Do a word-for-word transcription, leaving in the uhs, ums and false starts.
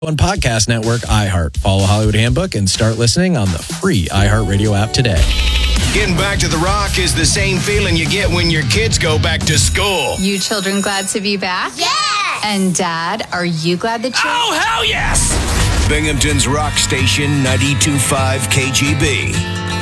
On Podcast Network, iHeart. Follow Hollywood Handbook and start listening on the free iHeartRadio app today. Getting back to the Rock is the same feeling you get when your kids go back to school. You children glad to be back? Yes! And Dad, are you glad that you're... Oh, hell yes! Binghamton's Rock Station ninety-two point five K G B.